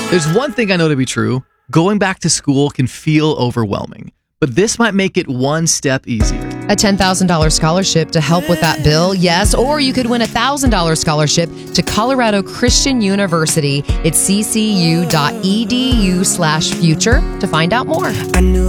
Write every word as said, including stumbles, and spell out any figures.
There's one thing I know to be true. Going back to school can feel overwhelming, but this might make it one step easier. A ten thousand dollars scholarship to help with that bill, yes. Or you could win a one thousand dollars scholarship to Colorado Christian University. It's ccu.edu slash future to find out more.